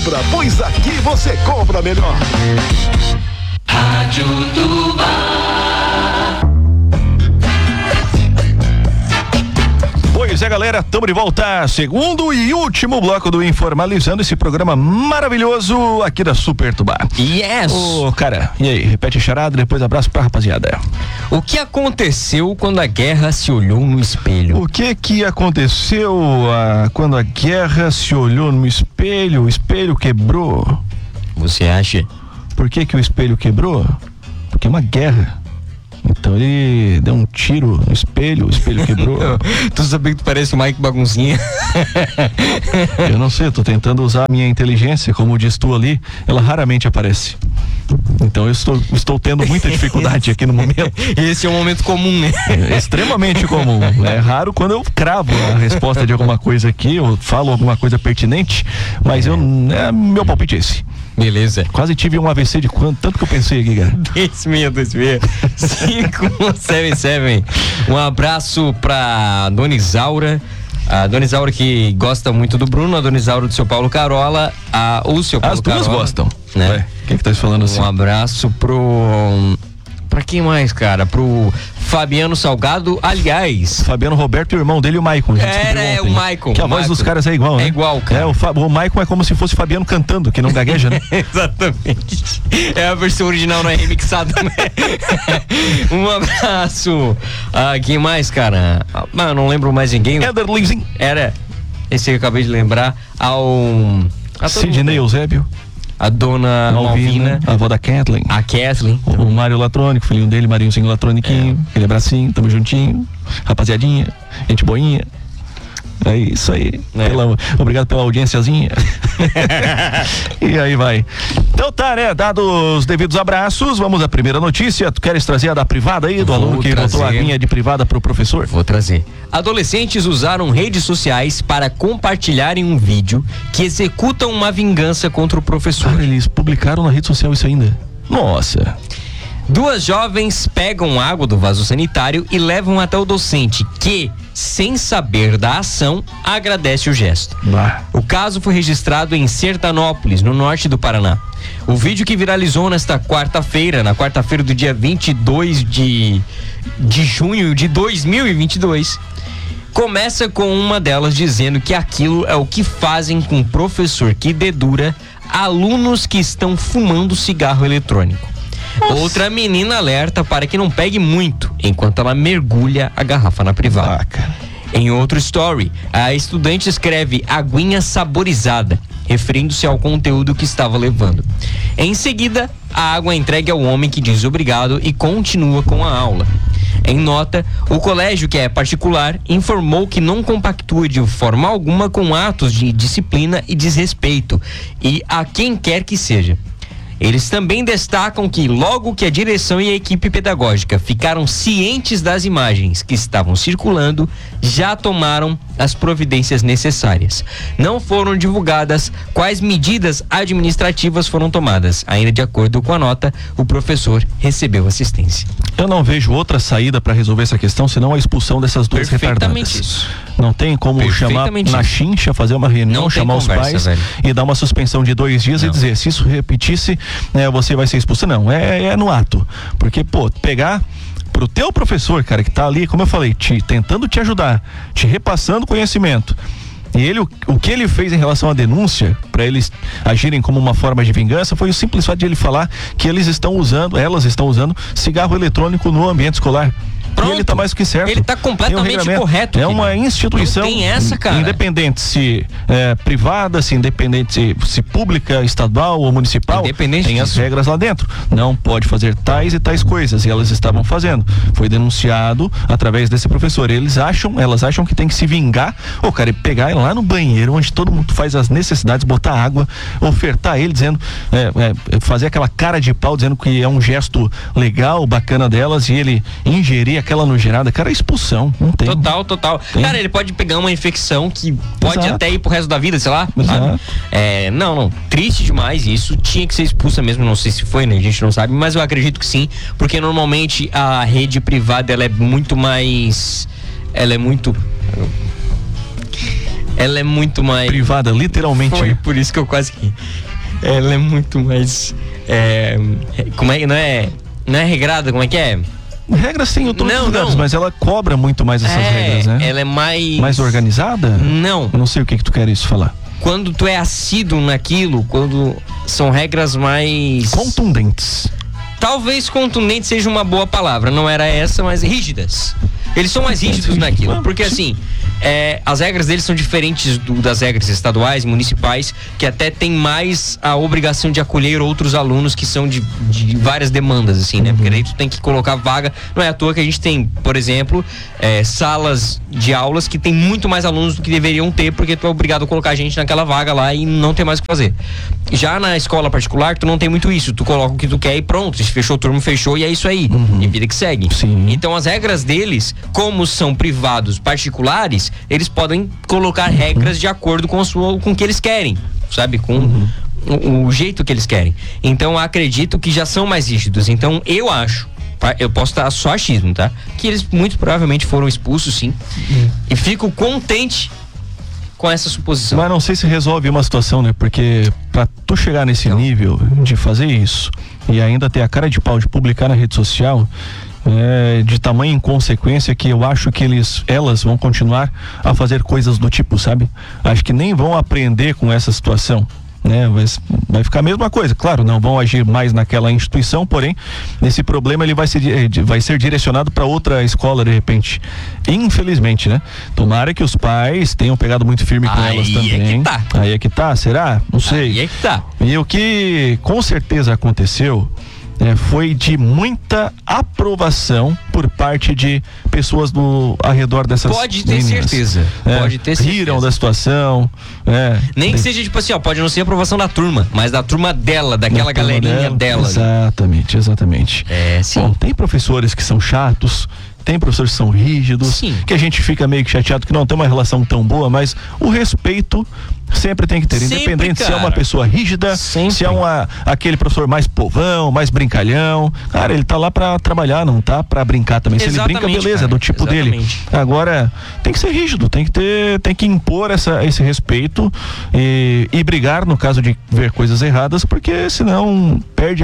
Pois aqui você compra melhor. Rádio Tubá. Pois é, galera, estamos de volta. Segundo e último bloco do Informalizando, esse programa maravilhoso aqui da Super Tubá. Yes! Cara, e aí? Repete a charada, depois abraço pra rapaziada. O que aconteceu quando a guerra se olhou no espelho? O que aconteceu quando a guerra se olhou no espelho? O espelho quebrou. Você acha? Por que o espelho quebrou? Porque é uma guerra. Então ele deu um tiro no espelho, o espelho quebrou. Tu sabia que tu parece o Mike Baguncinha? Eu não sei, eu tô tentando usar a minha inteligência, como diz tu ali, ela raramente aparece. Então eu estou tendo muita dificuldade aqui no momento. Esse é um momento comum, né? É extremamente comum. É raro quando eu cravo a resposta de alguma coisa aqui, eu falo alguma coisa pertinente, mas meu palpite é esse. Beleza. Quase tive um AVC de tanto que eu pensei aqui, cara. 577. Um abraço pra Dona Isaura. A Dona Isaura que gosta muito do Bruno, a Dona Isaura do seu Paulo Carola, o seu Paulo Carola. As duas gostam, né? O que tá falando assim? Um abraço pra quem mais, cara? Pro Fabiano Salgado, aliás. Fabiano Roberto e o irmão dele, o Maicon. O Maicon. Que a voz dos caras é igual, né? É igual, cara. O Maicon é como se fosse Fabiano cantando, que não gagueja, né? Exatamente. É a versão original, não é remixada, né? Um abraço. Quem mais, cara? Eu não lembro mais ninguém. Ederlinzinho. Era. Esse que eu acabei de lembrar. Sidney Eusébio. A dona Malvina, a avó da Kathleen. A Kathleen. O Mário Latrônico, filhinho dele, Mariozinho Latroniquinho. Aquele abracinho, tamo juntinho. Rapaziadinha, gente boinha. É isso aí. Obrigado pela audiênciazinha. E aí vai. Então tá, né? Dados os devidos abraços, vamos à primeira notícia. Tu queres trazer a da privada aí, do aluno que botou a linha de privada pro professor? Vou trazer. Adolescentes usaram redes sociais para compartilharem um vídeo que executa uma vingança contra o professor. Cara, eles publicaram na rede social isso ainda? Nossa. 2 jovens pegam água do vaso sanitário e levam até o docente, que, sem saber da ação, agradece o gesto. O caso foi registrado em Sertanópolis, no norte do Paraná. O vídeo que viralizou na quarta-feira do dia 22 de junho de 2022, começa com uma delas dizendo que aquilo é o que fazem com o professor que dedura alunos que estão fumando cigarro eletrônico. Nossa. Outra menina alerta para que não pegue muito enquanto ela mergulha a garrafa na privada. Em outro story, a estudante escreve aguinha saborizada, referindo-se ao conteúdo que estava levando. Em seguida, a água é entregue ao homem, que diz obrigado e continua com a aula. Em nota, o colégio, que é particular, informou que não compactua de forma alguma com atos de disciplina e desrespeito, e a quem quer que seja. Eles também destacam que logo que a direção e a equipe pedagógica ficaram cientes das imagens que estavam circulando, já tomaram as providências necessárias. Não foram divulgadas quais medidas administrativas foram tomadas. Ainda de acordo com a nota, o professor recebeu assistência. Eu não vejo outra saída para resolver essa questão senão a expulsão dessas duas retardadas. Isso. Não tem como chamar na chincha, fazer uma reunião, chamar os pais, velho, e dar uma suspensão de 2 dias e dizer, se isso repetisse, você vai ser expulso. Não, é no ato. Porque, pegar pro teu professor, cara, que tá ali, como eu falei, tentando te ajudar, te repassando conhecimento, e ele, o que ele fez em relação à denúncia, para eles agirem como uma forma de vingança, foi o simples fato de ele falar que elas estão usando cigarro eletrônico no ambiente escolar. Pronto. E ele tá mais do que certo. Ele tá completamente correto. É uma instituição independente, se privada, se independente, se pública, estadual ou municipal, tem as regras lá dentro. Não pode fazer tais e tais coisas, e elas estavam fazendo. Foi denunciado através desse professor. Elas acham que tem que se vingar, cara, e pegar ele lá no banheiro, onde todo mundo faz as necessidades, botar água, ofertar ele, dizendo, fazer aquela cara de pau, dizendo que é um gesto legal, bacana delas, e ele ingerir aquela nojeirada, cara, é expulsão, não tem. Total. Tem. Cara, ele pode pegar uma infecção que pode até ir pro resto da vida, sei lá. Não, triste demais isso, tinha que ser expulsa mesmo, não sei se foi, né, a gente não sabe, mas eu acredito que sim, porque normalmente a rede privada, ela é muito ela é muito mais... Privada, literalmente. Foi por isso que eu quase ri. Ela é muito mais... como é, não é regrada, como é que é? Regras tem em todos os lugares, mas ela cobra muito mais essas regras, né? Ela é mais... Mais organizada? Não. Eu não sei o que tu quer isso falar. Quando tu é assíduo naquilo, quando são regras mais... Contundentes. Talvez contundente seja uma boa palavra, não era essa, mas rígidas. Eles são mais rígidos naquilo, porque assim, as regras deles são diferentes das regras estaduais e municipais, que até tem mais a obrigação de acolher outros alunos que são de várias demandas, assim, né? Porque daí tu tem que colocar vaga, não é à toa que a gente tem, por exemplo, salas de aulas que tem muito mais alunos do que deveriam ter, porque tu é obrigado a colocar gente naquela vaga lá e não tem mais o que fazer. Já na escola particular, tu não tem muito isso, tu coloca o que tu quer e pronto, se fechou o turno, fechou e é isso aí, e vida que segue. Sim. Então as regras deles, como são privados particulares, eles podem colocar regras de acordo com o que eles querem, sabe? Com o jeito que eles querem. Então acredito que já são mais rígidos. Então eu acho, eu posso estar só achismo, tá? Que eles muito provavelmente foram expulsos, sim. E fico contente com essa suposição. Mas não sei se resolve uma situação, né? Porque pra tu chegar nesse nível de fazer isso e ainda ter a cara de pau de publicar na rede social, de tamanha inconsequência, que eu acho que elas vão continuar a fazer coisas do tipo, sabe? Acho que nem vão aprender com essa situação, né? Vai ficar a mesma coisa, claro, não vão agir mais naquela instituição, porém esse problema ele vai ser direcionado para outra escola de repente, infelizmente, né? Tomara que os pais tenham pegado muito firme com elas também. Aí é que tá, será? Não sei. Aí é que tá. E o que com certeza aconteceu foi de muita aprovação por parte de pessoas ao redor dessas Pode ter meninas. Certeza. Pode ter certeza. Riram da situação. Nem que seja tipo assim, pode não ser aprovação da turma, mas da turma dela, daquela galerinha dela. Exatamente. Sim. Bom, tem professores que são chatos, tem professores que são rígidos, sim, que a gente fica meio que chateado que não tem uma relação tão boa, mas o respeito sempre tem que ter, independente se é uma pessoa rígida, se é aquele professor mais povão, mais brincalhão. Cara, ele tá lá pra trabalhar, não tá pra brincar também. Se ele brinca, beleza, cara, é do tipo dele. Agora, tem que ser rígido, tem que impor esse respeito e brigar no caso de ver coisas erradas, porque senão perde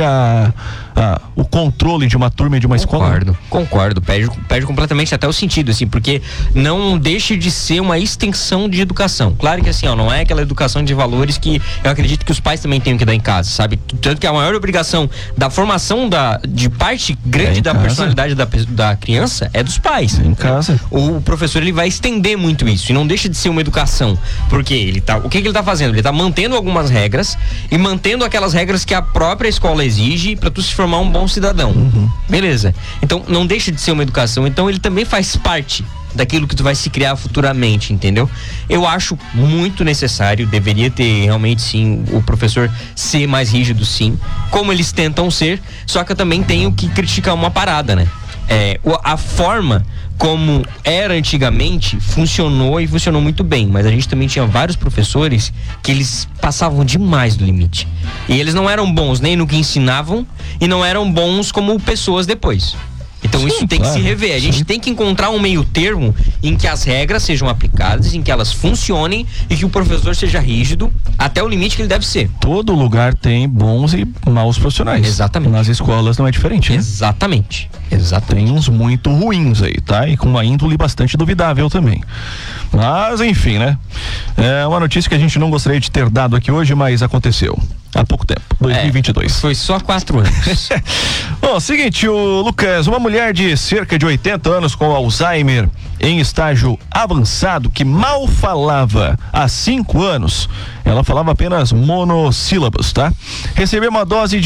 o controle de uma turma e de uma escola. Concordo, perde completamente até o sentido, assim, porque não deixa de ser uma extensão de educação. Claro que assim, não é aquela educação de valores que eu acredito que os pais também tenham que dar em casa, sabe? Tanto que a maior obrigação da formação de parte grande da personalidade da criança é dos pais. Em casa. O professor, ele vai estender muito isso e não deixa de ser uma educação, porque o que ele tá fazendo? Ele tá mantendo algumas regras e mantendo aquelas regras que a própria escola exige para tu se formar um bom cidadão. Beleza. Então não deixa de ser uma educação, então ele também faz parte daquilo que tu vai se criar futuramente, entendeu? Eu acho muito necessário, deveria ter realmente sim o professor ser mais rígido, sim, como eles tentam ser, só que eu também tenho que criticar uma parada, né? A forma como era antigamente funcionou e funcionou muito bem, mas a gente também tinha vários professores que eles passavam demais do limite e eles não eram bons nem no que ensinavam e não eram bons como pessoas depois. Então isso tem que se rever. A gente tem que encontrar um meio termo em que as regras sejam aplicadas, em que elas funcionem e que o professor seja rígido até o limite que ele deve ser. Todo lugar tem bons e maus profissionais. Exatamente. Nas escolas não é diferente, né? Exatamente. Tem uns muito ruins aí, tá? E com uma índole bastante duvidável também. Mas enfim, né? É uma notícia que a gente não gostaria de ter dado aqui hoje, mas aconteceu há pouco tempo, 2022. Foi só 4 anos. Bom, seguinte, o Lucas, uma mulher de cerca de 80 anos com Alzheimer em estágio avançado, que mal falava há 5 anos, ela falava apenas monossílabos, tá? Recebeu uma dose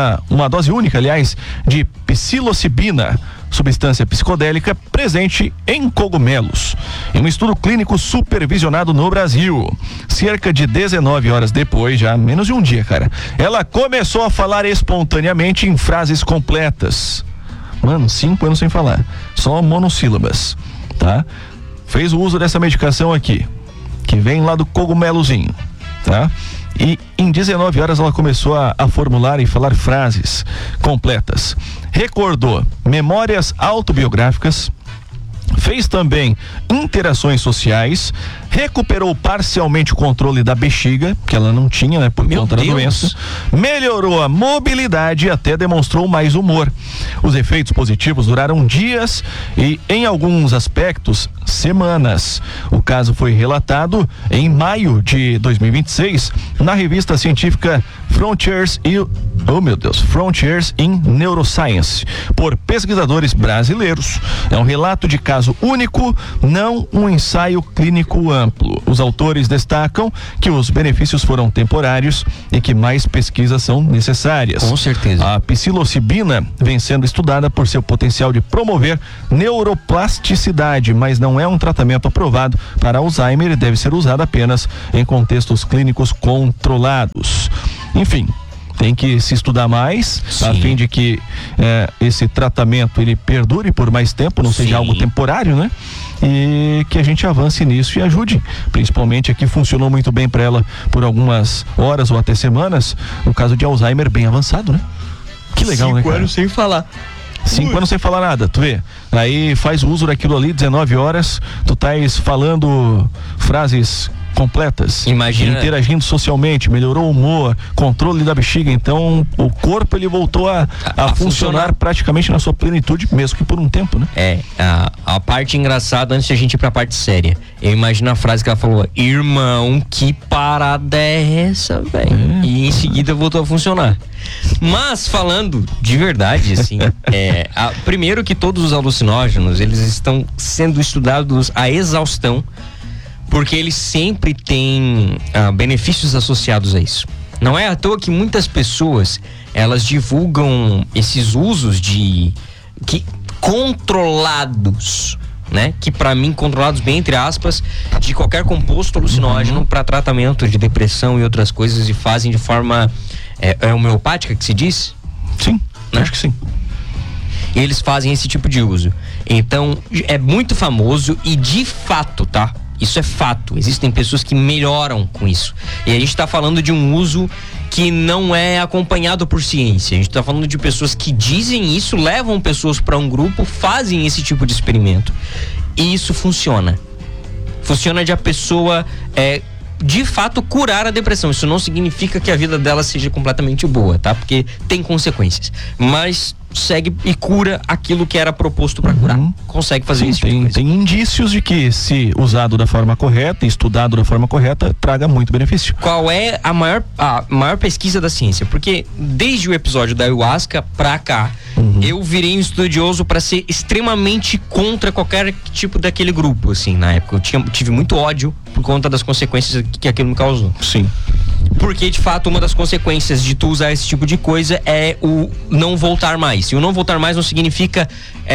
única, aliás, de psilocibina, substância psicodélica presente em cogumelos, em um estudo clínico supervisionado no Brasil. Cerca de 19 horas depois, já menos de um dia, cara, ela começou a falar espontaneamente em frases completas. Mano, 5 anos sem falar, só monossílabas, tá? Fez o uso dessa medicação aqui, que vem lá do cogumelozinho, tá? E em 19 horas ela começou a formular e falar frases completas. Recordou memórias autobiográficas, fez também interações sociais, recuperou parcialmente o controle da bexiga, que ela não tinha, né, por conta da doença, melhorou a mobilidade e até demonstrou mais humor. Os efeitos positivos duraram dias e, em alguns aspectos, semanas. O caso foi relatado em maio de 2026 na revista científica Frontiers in Neuroscience, por pesquisadores brasileiros. É um relato de caso único, não um ensaio clínico amplo. Os autores destacam que os benefícios foram temporários e que mais pesquisas são necessárias. Com certeza. A psilocibina vem sendo estudada por seu potencial de promover neuroplasticidade, mas não é um tratamento aprovado para Alzheimer e deve ser usado apenas em contextos clínicos controlados. Enfim, tem que se estudar mais, a fim de que esse tratamento ele perdure por mais tempo, não seja algo temporário, né? E que a gente avance nisso e ajude, principalmente aqui funcionou muito bem para ela por algumas horas ou até semanas, no caso de Alzheimer bem avançado, né? Que legal, 5 anos sem falar. 5 anos sem falar nada, tu vê? Aí faz uso daquilo ali, 19 horas, tu tais falando frases completas. Imagina. Interagindo socialmente, melhorou o humor, controle da bexiga, então o corpo ele voltou a funcionar praticamente na sua plenitude, mesmo que por um tempo, né? A parte engraçada, antes de a gente ir pra parte séria, eu imagino a frase que ela falou: irmão, que parada é essa, velho? E em seguida voltou a funcionar. Mas falando de verdade, assim, primeiro que todos os alucinógenos, eles estão sendo estudados à exaustão, porque eles sempre têm benefícios associados a isso. Não é à toa que muitas pessoas, elas divulgam esses usos controlados, né? Que pra mim, controlados bem entre aspas, de qualquer composto alucinógeno para tratamento de depressão e outras coisas, e fazem de forma homeopática, que se diz? Sim, né? Acho que sim. E eles fazem esse tipo de uso. Então, é muito famoso e de fato, tá? Isso é fato, existem pessoas que melhoram com isso. E a gente tá falando de um uso que não é acompanhado por ciência. A gente tá falando de pessoas que dizem isso, levam pessoas para um grupo, fazem esse tipo de experimento. E isso funciona. Funciona de a pessoa de fato curar a depressão. Isso não significa que a vida dela seja completamente boa, tá? Porque tem consequências. Mas segue e cura aquilo que era proposto para curar. Consegue fazer isso. Tem indícios de que, se usado da forma correta e estudado da forma correta, traga muito benefício. Qual é a maior pesquisa da ciência? Porque desde o episódio da ayahuasca pra cá, eu virei um estudioso para ser extremamente contra qualquer tipo daquele grupo, assim, na época. Eu tive muito ódio por conta das consequências que aquilo me causou. Sim. Porque, de fato, uma das consequências de tu usar esse tipo de coisa é o não voltar mais. E o não voltar mais não significa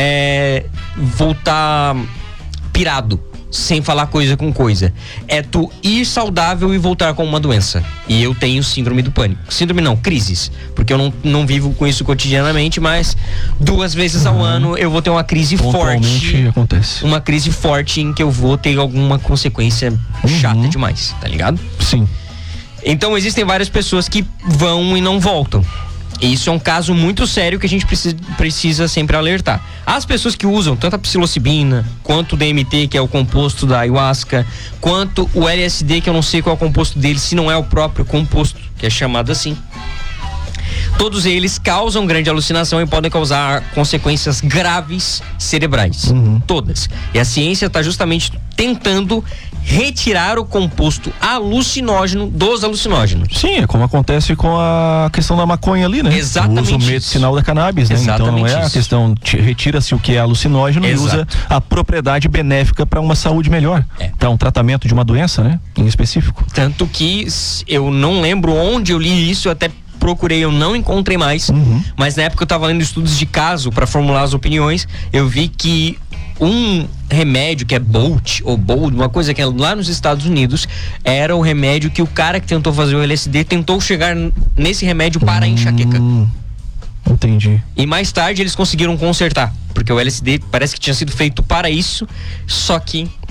voltar pirado, sem falar coisa com coisa. É tu ir saudável e voltar com uma doença. E eu tenho síndrome do pânico. Síndrome não, crises. Porque eu não vivo com isso cotidianamente, mas 2 vezes ao ano eu vou ter uma crise forte. Acontece. Uma crise forte em que eu vou ter alguma consequência chata demais, tá ligado? Sim. Então existem várias pessoas que vão e não voltam. E isso é um caso muito sério que a gente precisa sempre alertar. As pessoas que usam tanto a psilocibina, quanto o DMT, que é o composto da ayahuasca, quanto o LSD, que eu não sei qual é o composto dele, se não é o próprio composto, que é chamado assim. Todos eles causam grande alucinação e podem causar consequências graves cerebrais. Todas. E a ciência está justamente tentando retirar o composto alucinógeno dos alucinógenos. Sim, é como acontece com a questão da maconha ali, né? Exatamente. O uso medicinal da cannabis, né? Exatamente. Então não é a questão, retira-se o que é alucinógeno. Exato. E usa a propriedade benéfica para uma saúde melhor. Para um tratamento de uma doença, né? Em específico. Tanto que eu não lembro onde eu li isso, eu até procurei, eu não encontrei mais, mas na época eu estava lendo estudos de caso para formular as opiniões, eu vi que um remédio que é Bolt, uma coisa que é lá nos Estados Unidos, era o remédio que o cara que tentou fazer o LSD tentou chegar nesse remédio para a enxaqueca. Entendi. E mais tarde eles conseguiram consertar, porque o LSD parece que tinha sido feito para isso, só que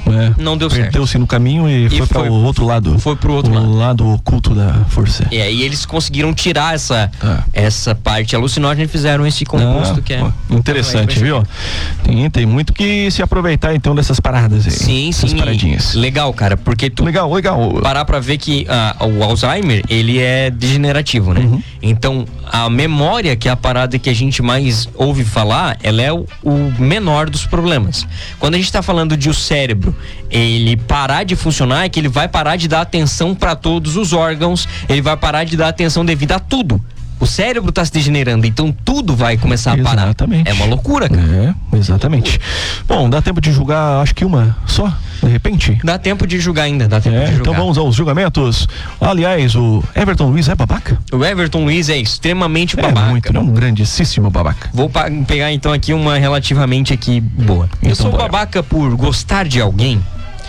não deu certo. Perdeu-se no caminho e foi para o outro lado. Foi pro outro lado. O lado oculto da força. E aí eles conseguiram tirar essa parte alucinógena e fizeram esse composto que é... Interessante, viu? Tem muito que se aproveitar então dessas paradas aí. Sim. Essas paradinhas. Legal, cara, porque tu legal. parar pra ver que o Alzheimer, ele é degenerativo, né? Então, a memória, que é a parada que a gente mais ouve falar, ela é o menor dos problemas. Quando a gente tá falando de o cérebro, ele parar de funcionar, é que ele vai parar de dar atenção para todos os órgãos, ele vai parar de dar atenção devida a tudo. O cérebro tá se degenerando, então tudo vai começar a parar. Exatamente. É uma loucura, cara. Exatamente. Bom, dá tempo de julgar, acho que uma só, de repente? Dá tempo de julgar ainda, dá tempo de julgar. Então vamos aos julgamentos. Aliás, o Everton Luiz é babaca? O Everton Luiz é extremamente babaca. É um grandíssimo babaca. Vou pegar então aqui uma relativamente aqui boa. Eu sou babaca por gostar de alguém.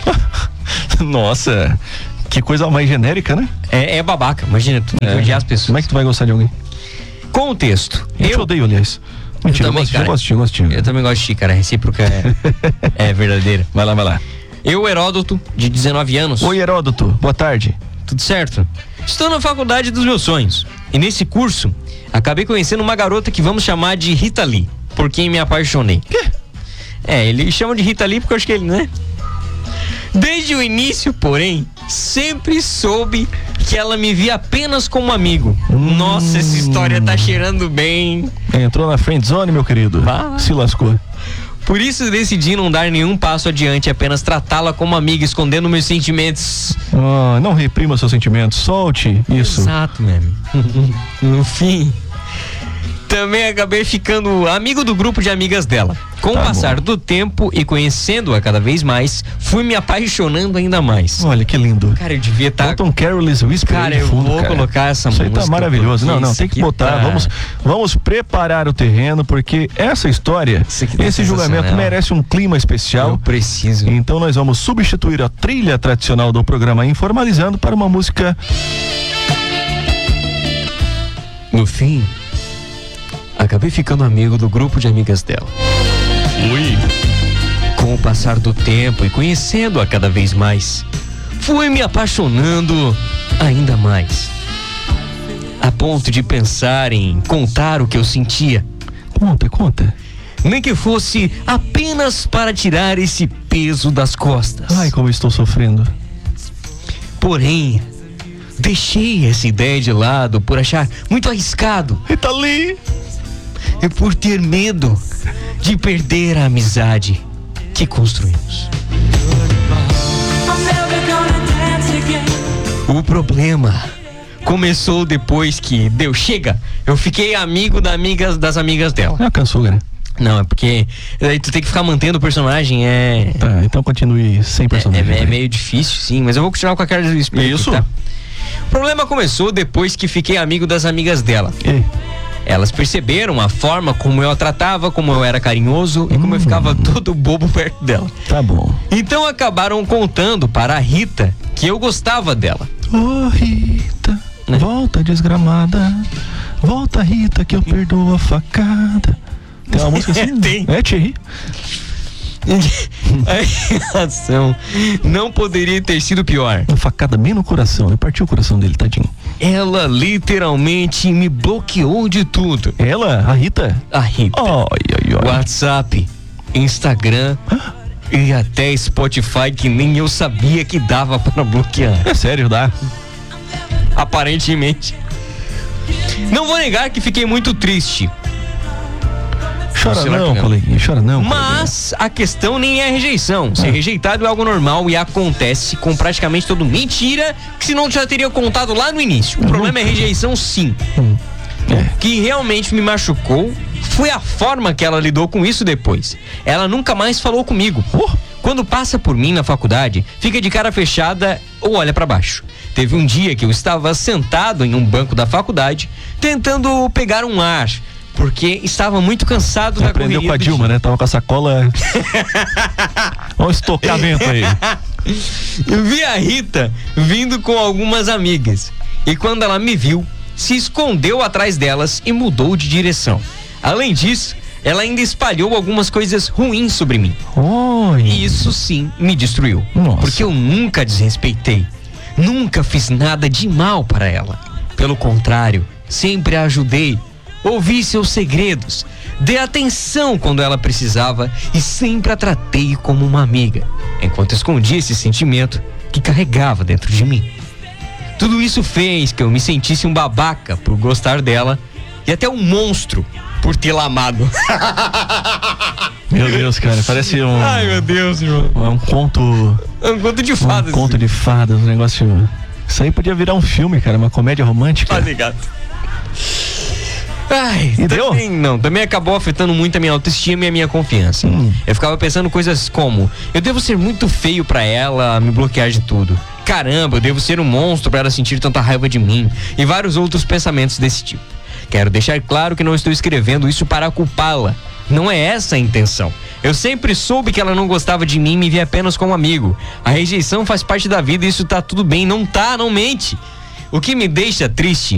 Nossa, que coisa mais genérica, né? É babaca, imagina, tu tem que odiar as pessoas. Como é que tu vai gostar de alguém? Contexto. Eu odeio, aliás. Mentira, eu gosto. Eu também gosto de ti, cara. A recíproca é verdadeira. Vai lá. Eu, Heródoto, de 19 anos. Oi, Heródoto. Boa tarde. Tudo certo? Estou na faculdade dos meus sonhos. E nesse curso, acabei conhecendo uma garota que vamos chamar de Rita Lee, por quem me apaixonei. Quê? Ele chama de Rita Lee porque eu acho que ele, né? Desde o início, porém, sempre soube que ela me via apenas como amigo. Nossa, essa história tá cheirando bem. Entrou na friend zone, meu querido. Se lascou. Por isso decidi não dar nenhum passo adiante, apenas tratá-la como amiga, escondendo meus sentimentos. Não reprima seus sentimentos, solte isso. Exato, meu amigo. No fim, também acabei ficando amigo do grupo de amigas dela. Com o passar do tempo e conhecendo-a cada vez mais, fui me apaixonando ainda mais. Olha que lindo. Cara, eu devia estar... Bota um Careless Whisper. Cara, eu vou colocar essa música. Isso aí tá maravilhoso. Não, tem que botar. Vamos preparar o terreno, porque essa história, esse julgamento merece um clima especial. Eu preciso. Então nós vamos substituir a trilha tradicional do programa Informalizando para uma música... No fim, acabei ficando amigo do grupo de amigas dela. Com o passar do tempo e conhecendo-a cada vez mais, fui me apaixonando ainda mais, a ponto de pensar em contar o que eu sentia. Conta. Nem que fosse apenas para tirar esse peso das costas. Ai, como eu estou sofrendo. Porém, deixei essa ideia de lado por achar muito arriscado. Rita Lee! E por ter medo de perder a amizade que construímos. O problema começou depois que deu chega. Eu fiquei amigo das amigas dela. Cansou, né? Não, é porque aí tu tem que ficar mantendo o personagem, Tá, então continue sem personagem. É meio difícil, sim, mas eu vou continuar com a cara do espírito. Isso. Tá? O problema começou depois que fiquei amigo das amigas dela. Elas perceberam a forma como eu a tratava, como eu era carinhoso e como eu ficava todo bobo perto dela. Tá bom. Então acabaram contando para a Rita que eu gostava dela. Rita, volta desgramada. Volta, Rita, que eu perdoo a facada. Tem uma música assim? Tem. Thierry. A reação não poderia ter sido pior. Uma facada bem no coração, né? Partiu o coração dele, tadinho. Ela literalmente me bloqueou de tudo. Ela? A Rita? A Rita. Ai. WhatsApp, Instagram e até Spotify, que nem eu sabia que dava para bloquear. É sério, dá? Aparentemente. Não vou negar que fiquei muito triste. Chora não, coleguinha, chora não. Mas a questão nem é a rejeição. Ser rejeitado é algo normal e acontece com praticamente todo mundo. Mentira, que senão já teria contado lá no início. O problema é a rejeição, sim. O que realmente me machucou foi a forma que ela lidou com isso depois. Ela nunca mais falou comigo. Quando passa por mim na faculdade, fica de cara fechada ou olha pra baixo. Teve um dia que eu estava sentado em um banco da faculdade, tentando pegar um ar, porque estava muito cansado da correria. Aprendeu com a Dilma, né? Tava com a sacola. Olha o estocamento aí. Eu vi a Rita vindo com algumas amigas. E quando ela me viu, se escondeu atrás delas e mudou de direção. Além disso, ela ainda espalhou algumas coisas ruins sobre mim. Oi. E isso sim me destruiu. Nossa. Porque eu nunca desrespeitei, nunca fiz nada de mal para ela. Pelo contrário, sempre a ajudei, ouvi seus segredos, dei atenção quando ela precisava e sempre a tratei como uma amiga, enquanto escondia esse sentimento que carregava dentro de mim. Tudo isso fez que eu me sentisse um babaca por gostar dela e até um monstro por tê-la amado. Meu Deus, cara, parece um... Ai, meu Deus, irmão. Um conto... Um conto de fadas. Um conto de fadas, um negócio... Isso aí podia virar um filme, cara, uma comédia romântica. Tá ligado. Ai, e também, não, também acabou afetando muito a minha autoestima e a minha confiança. Eu ficava pensando coisas como: eu devo ser muito feio pra ela me bloquear de tudo. Caramba, eu devo ser um monstro pra ela sentir tanta raiva de mim. E vários outros pensamentos desse tipo. Quero deixar claro que não estou escrevendo isso para culpá-la. Não é essa a intenção. Eu sempre soube que ela não gostava de mim e me via apenas como amigo. A rejeição faz parte da vida e isso tá tudo bem. Não tá, não mente. O que me deixa triste